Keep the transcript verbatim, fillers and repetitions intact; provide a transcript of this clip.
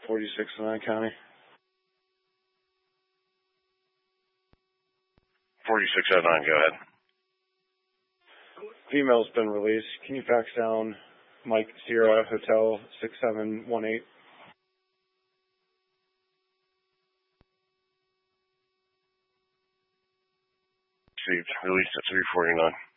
forty-six in Nye County. forty-six oh nine, go ahead. Female's been released. Can you fax down Mike Sierra Hotel six seven one eight? Received. Released at three forty-nine.